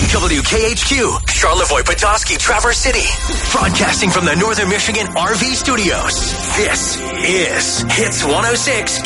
WKHQ, Charlevoix, Petoskey, Traverse City. Broadcasting from the Northern Michigan RV Studios. This is Hits 106